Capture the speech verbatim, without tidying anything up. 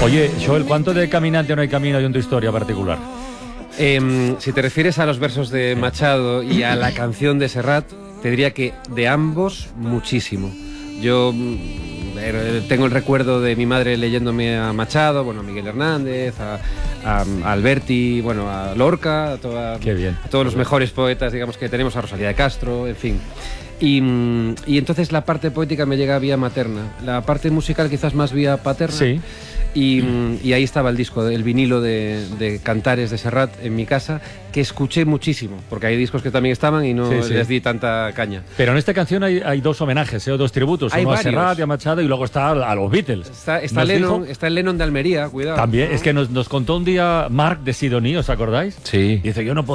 Oye, Joel, ¿cuánto de Caminante no hay camino hay en tu historia particular? Eh, si te refieres a los versos de Machado y a la canción de Serrat, te diría que de ambos muchísimo. Yo eh, tengo el recuerdo de mi madre leyéndome a Machado, bueno, a Miguel Hernández, a, a, a Alberti, bueno, a Lorca, a, toda, Qué bien. a todos los mejores poetas, digamos, que tenemos, a Rosalía de Castro, en fin. Y, y entonces la parte poética me llega vía materna, la parte musical quizás más vía paterna. Sí. Y, y ahí estaba el disco, el vinilo de, de Cantares de Serrat en mi casa, que escuché muchísimo, porque hay discos que también estaban y no Sí, sí. les di tanta caña. Pero en esta canción hay, hay dos homenajes, ¿eh? O dos tributos, Hay uno varios. a Serrat y a Machado y luego está a los Beatles. Está, está, ¿Nos Lennon, dijo? está el Lennon de Almería, cuidado. También, es que nos, nos contó un día Marc de Sidoní, ¿os acordáis? Sí. Dice, yo no